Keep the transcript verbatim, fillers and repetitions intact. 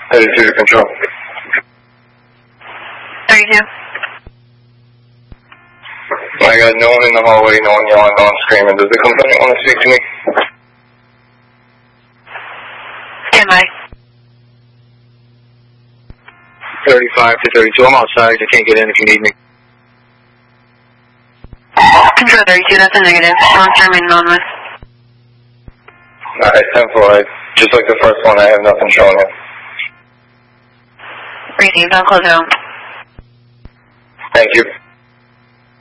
thirty-two to control. thirty-two. I got no one in the hallway, no one yelling, no one screaming. Does the complainant want to speak to me? Stand by. thirty-five to thirty-two. I'm outside. I can't get in if you need me. Control thirty-two, that's a negative. Long-term and anonymous. Alright, ten four. Just like the first one, I have nothing showing you. Received, I'll close it out. Thank you.